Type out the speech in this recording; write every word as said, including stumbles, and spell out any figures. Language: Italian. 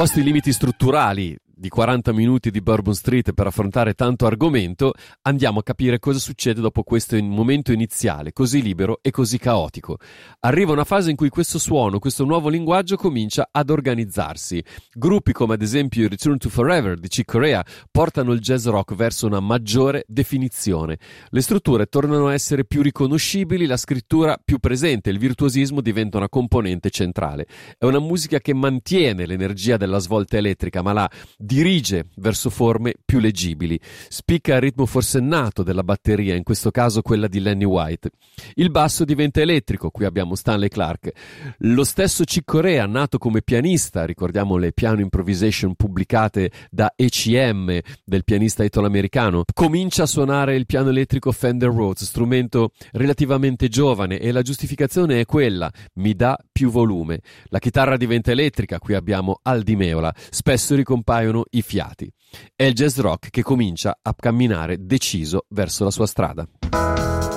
Posti i limiti strutturali di quaranta minuti di Bourbon Street per affrontare tanto argomento, andiamo a capire cosa succede dopo questo in- momento iniziale, così libero e così caotico. Arriva una fase in cui questo suono, questo nuovo linguaggio comincia ad organizzarsi. Gruppi come ad esempio i Return to Forever di Chick Corea portano il jazz rock verso una maggiore definizione. Le strutture tornano a essere più riconoscibili, la scrittura più presente, il virtuosismo diventa una componente centrale. È una musica che mantiene l'energia della svolta elettrica, ma la dirige verso forme più leggibili. Spicca il ritmo forsennato della batteria, in questo caso quella di Lenny White. Il basso diventa elettrico, qui abbiamo Stanley Clarke. Lo stesso Chick Corea, nato come pianista, ricordiamo le piano improvisation pubblicate da E C M del pianista italo-americano, comincia a suonare il piano elettrico Fender Rhodes, strumento relativamente giovane, e la giustificazione è quella: mi dà più volume. La chitarra diventa elettrica, qui abbiamo Al Di Meola, spesso ricompaiono i fiati. È il jazz rock che comincia a camminare deciso verso la sua strada.